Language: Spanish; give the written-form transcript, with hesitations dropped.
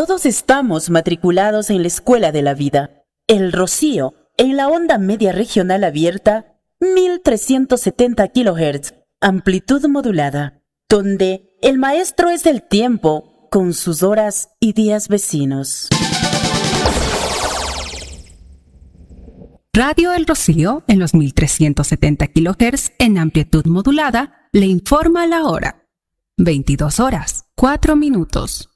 Todos estamos matriculados en la escuela de la vida. El Rocío, en la onda media regional abierta, 1370 kHz, amplitud modulada, donde el maestro es el tiempo con sus horas y días vecinos. Radio El Rocío, en los 1370 kHz en amplitud modulada, le informa la hora. 22 horas, 4 minutos.